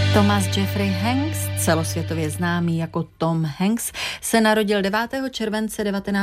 Thomas Jeffrey Hanks, celosvětově známý jako Tom Hanks, se narodil 9. července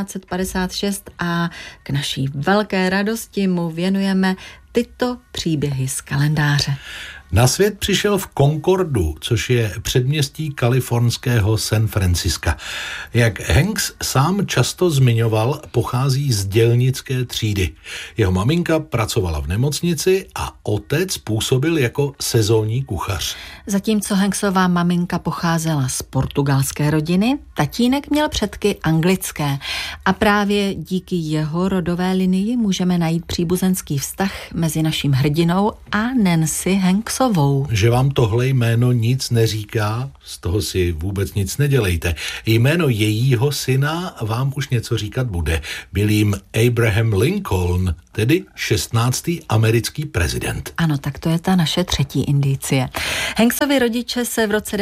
1956 a k naší velké radosti mu věnujeme tyto příběhy z kalendáře. Na svět přišel v Concordu, což je předměstí kalifornského San Francisca. Jak Hanks sám často zmiňoval, pochází z dělnické třídy. Jeho maminka pracovala v nemocnici a otec působil jako sezónní kuchař. Zatímco Hanksová maminka pocházela z portugalské rodiny, tatínek měl předky anglické. A právě díky jeho rodové linii můžeme najít příbuzenský vztah mezi naším hrdinou a Nancy Hanksovou. Že vám tohle jméno nic neříká, z toho si vůbec nic nedělejte. Jméno jejího syna vám už něco říkat bude. Byl jim Abraham Lincoln, tedy 16. americký prezident. Ano, tak to je ta naše třetí indicie. Hanksovi rodiče se v roce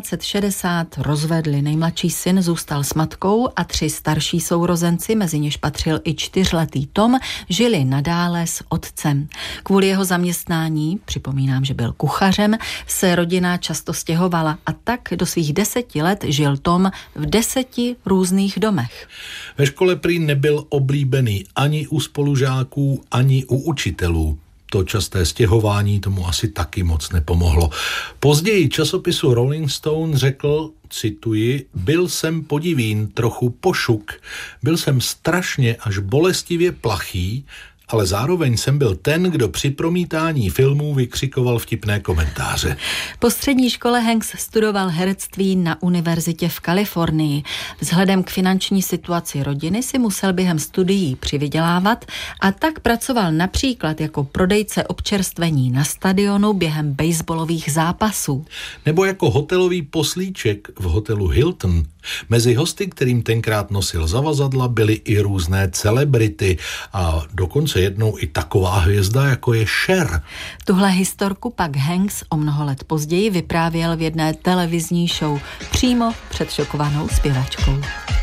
1960 rozvedli. Nejmladší syn zůstal s matkou a 3 starší sourozenci, mezi něž patřil i 4letý Tom, žili nadále s otcem. Kvůli jeho zaměstnání, připomínám, že byl kuchařem, se rodina často stěhovala a tak do svých 10 let žil Tom v 10 různých domech. Ve škole prý nebyl oblíbený ani u spolužáků, ani u učitelů. To časté stěhování tomu asi taky moc nepomohlo. Později časopisu Rolling Stone řekl, cituji, byl jsem podivín, trochu pošuk, byl jsem strašně až bolestivě plachý, ale zároveň jsem byl ten, kdo při promítání filmů vykřikoval vtipné komentáře. Po střední škole Hanks studoval herectví na univerzitě v Kalifornii. Vzhledem k finanční situaci rodiny si musel během studií přivydělávat a tak pracoval například jako prodejce občerstvení na stadionu během baseballových zápasů. Nebo jako hotelový poslíček v hotelu Hilton. Mezi hosty, kterým tenkrát nosil zavazadla, byly i různé celebrity a dokonce jednou i taková hvězda, jako je Cher. Tuhle historku pak Hanks o mnoho let později vyprávěl v jedné televizní show přímo před šokovanou zpěvačkou.